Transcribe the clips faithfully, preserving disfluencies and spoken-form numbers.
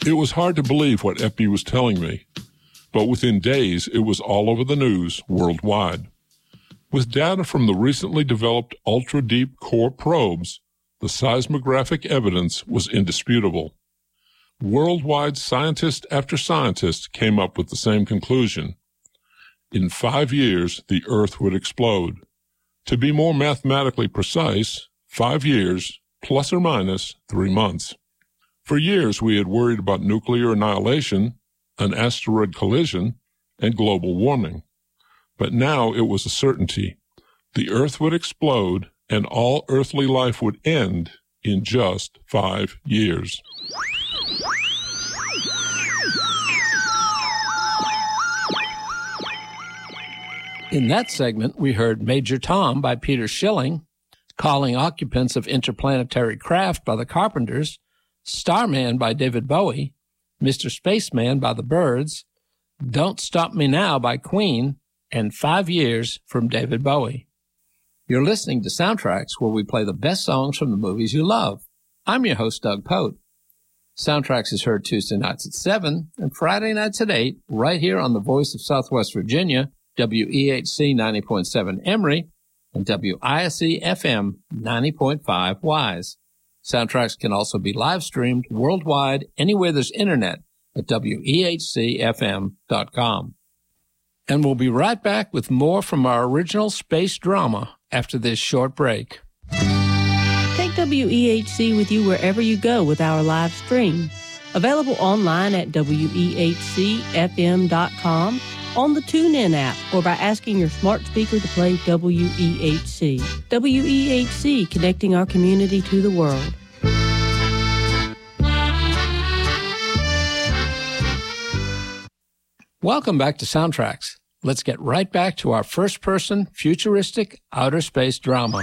It was hard to believe what Epi was telling me, but within days it was all over the news worldwide. With data from the recently developed ultra-deep core probes, the seismographic evidence was indisputable. Worldwide, scientist after scientist came up with the same conclusion. In five years, the Earth would explode. To be more mathematically precise, five years plus or minus three months. For years, we had worried about nuclear annihilation, an asteroid collision, and global warming. But now it was a certainty. The Earth would explode, and all earthly life would end in just five years. In that segment, we heard Major Tom by Peter Schilling, Calling Occupants of Interplanetary Craft by the Carpenters, Starman by David Bowie, Mister Spaceman by the Byrds, Don't Stop Me Now by Queen, and Five Years from David Bowie. You're listening to Soundtracks, where we play the best songs from the movies you love. I'm your host, Doug Pote. Soundtracks is heard Tuesday nights at seven and Friday nights at eight, right here on the Voice of Southwest Virginia, W E H C ninety point seven Emory, and W I S E F M ninety point five Wise. Soundtracks can also be live streamed worldwide anywhere there's internet at W E H C F M dot com. And we'll be right back with more from our original space drama after this short break. Take W E H C with you wherever you go with our live stream. Available online at W E H C F M dot com, on the TuneIn app, or by asking your smart speaker to play W E H C. W E H C, connecting our community to the world. Welcome back to Soundtracks. Let's get right back to our first-person, futuristic, outer space drama.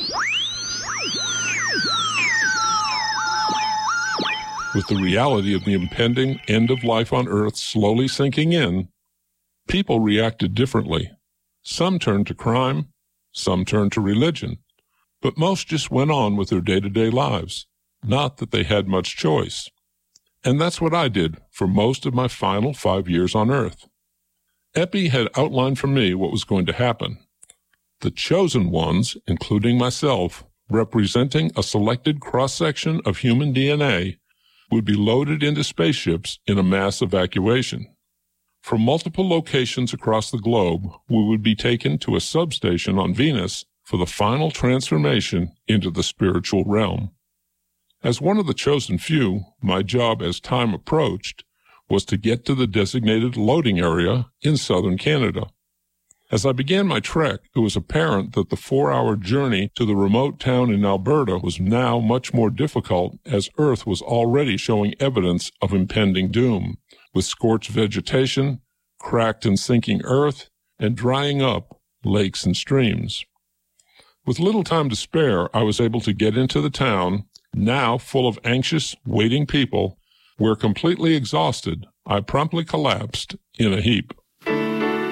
With the reality of the impending end of life on Earth slowly sinking in, people reacted differently. Some turned to crime, some turned to religion, but most just went on with their day-to-day lives, not that they had much choice. And that's what I did for most of my final five years on Earth. Epi had outlined for me what was going to happen. The chosen ones, including myself, representing a selected cross-section of human D N A, would be loaded into spaceships in a mass evacuation. From multiple locations across the globe, we would be taken to a substation on Venus for the final transformation into the spiritual realm. As one of the chosen few, my job as time approached was to get to the designated loading area in southern Canada. As I began my trek, it was apparent that the four-hour journey to the remote town in Alberta was now much more difficult, as Earth was already showing evidence of impending doom, with scorched vegetation, cracked and sinking earth, and drying up lakes and streams. With little time to spare, I was able to get into the town, now full of anxious, waiting people, where completely exhausted, I promptly collapsed in a heap.